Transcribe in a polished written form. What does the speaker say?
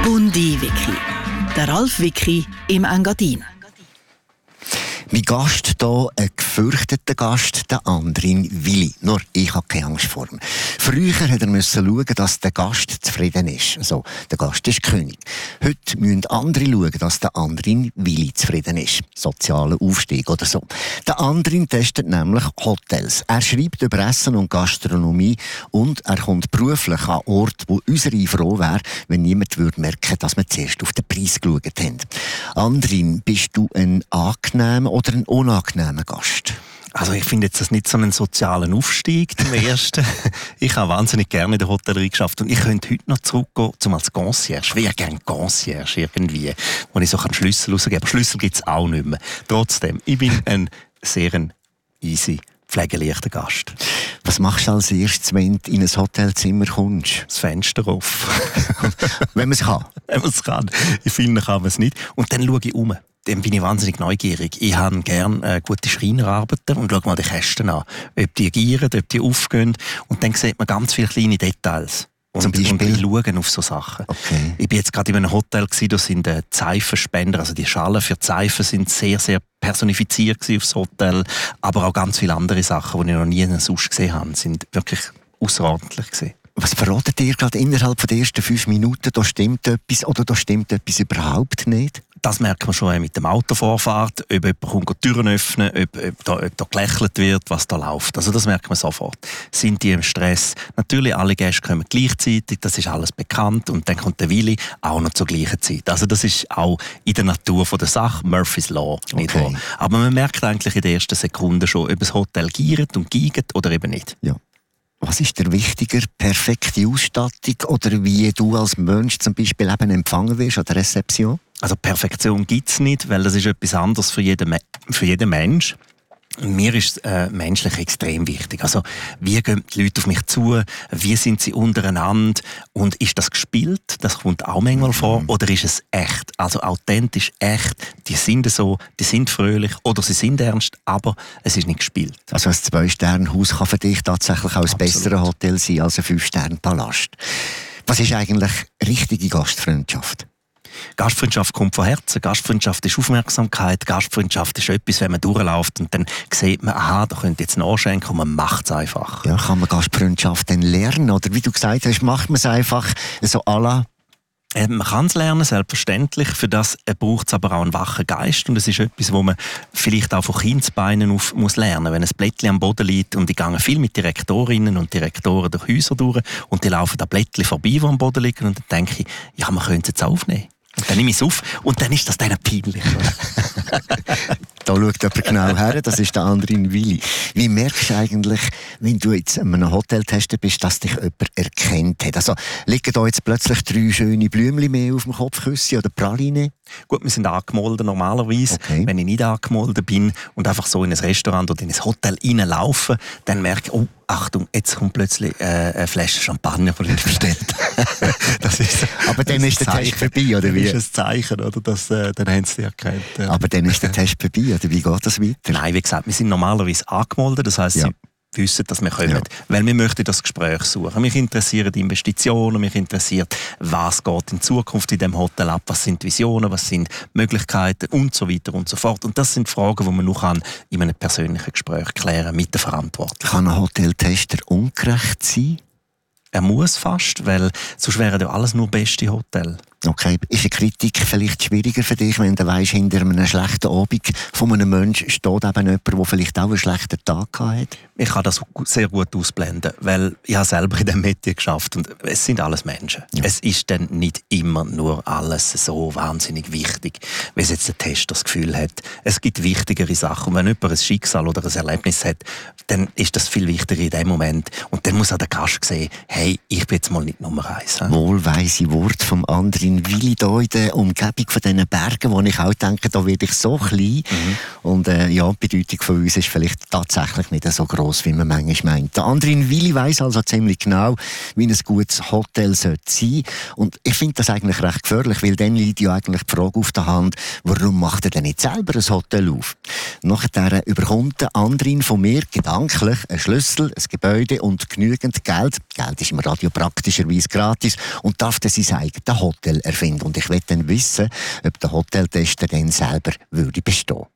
Bundi-Wiki. Der Ralf Wiki im Engadin. Mein Gast hier, ein gefürchteter Gast, der Andrin Willi. Nur ich habe keine Angst vor ihm. Früher musste er schauen, dass der Gast zufrieden ist. Also, der Gast ist König. Heute müssen andere schauen, dass der Andrin Willi zufrieden ist. Sozialer Aufstieg oder so. Der Andrin testet nämlich Hotels. Er schreibt über Essen und Gastronomie und er kommt beruflich an Orte, wo unsere froh wäre, wenn niemand würde merken, dass wir zuerst auf den Preis geschaut haben. Andrin, bist du ein angenehmer oder ein unangenehmer Gast? Also ich finde jetzt das nicht so einen sozialen Aufstieg zum Ersten. Ich habe wahnsinnig gerne in der Hotellerie geschafft und ich könnte heute noch zurückgehen als Concierge. Ich wäre gerne Concierge irgendwie, wo ich so Schlüssel rausgeben kann. Schlüssel gibt es auch nicht mehr. Trotzdem, ich bin ein sehr easy, pflegeleichter Gast. Was machst du als erstes, wenn du in ein Hotelzimmer kommst? Das Fenster auf. Wenn man es kann. Wenn man es kann. In vielen kann man es nicht. Und dann schaue ich um. Dann bin ich wahnsinnig neugierig. Ich habe gerne gute Schreinerarbeiten und schaue mal die Kästen an. Ob die gieren, ob die aufgehen. Und dann sieht man ganz viele kleine Details. Zum Beispiel? Und ich schaue auf so Sachen. Okay. Ich bin jetzt gerade in einem Hotel gewesen, da sind Seifenspender, also die Schalen für die Seifen sind sehr, sehr personifiziert gewesen aufs Hotel. Aber auch ganz viele andere Sachen, die ich noch nie sonst gesehen habe, sind wirklich außerordentlich gewesen. Was verratet ihr gerade innerhalb der ersten 5 Minuten? Da stimmt etwas oder da stimmt etwas überhaupt nicht? Das merkt man schon mit dem Autovorfahrt, ob jemand kommt, die Türen öffnen, ob da gelächelt wird, was da läuft. Also das merkt man sofort. Sind die im Stress? Natürlich, alle Gäste kommen gleichzeitig, das ist alles bekannt. Und dann kommt der Willi auch noch zur gleichen Zeit. Also das ist auch in der Natur der Sache, Murphy's Law. Nicht wahr? Aber man merkt eigentlich in der ersten Sekunde schon, ob das Hotel giert und giegt oder eben nicht. Ja. Was ist der wichtiger? Perfekte Ausstattung oder wie du als Mensch zum Beispiel eben empfangen wirst an der Rezeption? Also Perfektion gibt es nicht, weil das ist etwas anderes für jeden Mensch. Und mir ist menschlich extrem wichtig. Also, wie gehen die Leute auf mich zu? Wie sind sie untereinander? Und ist das gespielt? Das kommt auch manchmal vor. Oder ist es echt? Also authentisch, echt. Die sind so, die sind fröhlich oder sie sind ernst, aber es ist nicht gespielt. Also ein 2-Sterne-Haus kann für dich tatsächlich auch ein besseres Hotel sein als ein 5-Sterne-Palast. Was ist eigentlich richtige Gastfreundschaft? Gastfreundschaft kommt von Herzen. Gastfreundschaft ist Aufmerksamkeit. Gastfreundschaft ist etwas, wenn man durchläuft und dann sieht man, aha, da könnte jetzt nachschenken und man macht es einfach. Ja, kann man Gastfreundschaft dann lernen? Oder wie du gesagt hast, macht man es einfach so à la? Man kann es lernen, selbstverständlich. Für das braucht es aber auch einen wachen Geist. Und es ist etwas, wo man vielleicht auch von Kindesbeinen auf muss lernen. Wenn ein Blättchen am Boden liegt und ich gehe viel mit Direktorinnen und Direktoren durch Häuser durch und die laufen an Blättchen vorbei, die am Boden liegen und dann denke ich, ja, man könnte es jetzt aufnehmen. Und dann nehme ich es auf und dann ist das dann peinlich. Da schaut jemand genau her, das ist der Andrin Willi. Wie merkst du eigentlich, wenn du jetzt an einem Hoteltester bist, dass dich jemand erkannt hat? Also liegen da jetzt plötzlich 3 schöne Blümchen mehr auf dem Kopfkissen oder Praline? Gut, wir sind angemolden normalerweise. Okay. Wenn ich nicht angemolden bin und einfach so in ein Restaurant oder in ein Hotel reinlaufe, dann merke ich, oh, Achtung, jetzt kommt plötzlich eine Flasche Champagner von uns bestellt. Das ist, aber dann ist der Test vorbei, oder wie? Das ist ein Zeichen, oder? Dann haben sie erkannt. Ja. Aber dann ist der Test vorbei, oder wie geht das weiter? Nein, wie gesagt, wir sind normalerweise angemeldet, das heisst, ja. Sie wissen, dass wir kommen. Ja. Weil wir möchten das Gespräch suchen. Mich interessieren die Investitionen, mich interessiert, was geht in Zukunft in dem Hotel ab, was sind Visionen, was sind Möglichkeiten und so weiter und so fort. Und das sind Fragen, die man noch in einem persönlichen Gespräch klären mit der Verantwortlichen. Kann ein Hoteltester ungerecht sein? Er muss fast, weil sonst wären ja alles nur beste Hotels. Okay, ist eine Kritik vielleicht schwieriger für dich, wenn du weisst, hinter einem schlechten Abend von einem Menschen steht eben jemand, der vielleicht auch einen schlechten Tag hat? Ich kann das sehr gut ausblenden, weil ich habe selber in diesem Metier geschafft und es sind alles Menschen. Ja. Es ist dann nicht immer nur alles so wahnsinnig wichtig, wie es jetzt der Tester das Gefühl hat. Es gibt wichtigere Sachen und wenn jemand ein Schicksal oder ein Erlebnis hat, dann ist das viel wichtiger in dem Moment und dann muss auch der Gast sehen, hey, ich bin jetzt mal nicht Nummer 1. Wohlweise Wort vom Andrin Willi hier in der Umgebung von diesen Bergen, wo ich auch denke, da werde ich so klein. Und ja, die Bedeutung von uns ist vielleicht tatsächlich nicht so gross, wie man manchmal meint. Der Andrin Willi weiss also ziemlich genau, wie ein gutes Hotel sein sollte. Und ich finde das eigentlich recht gefährlich, weil dann liegt ja eigentlich die Frage auf der Hand, warum macht er denn nicht selber ein Hotel auf? Nachher überkommt der Andrin von mir gedanklich einen Schlüssel, ein Gebäude und genügend Geld. Geld ist im Radio praktischerweise gratis und darf dann sein eigenes Hotel erfinden. Und ich will dann wissen, ob der Hoteltester dann selber würde bestehen.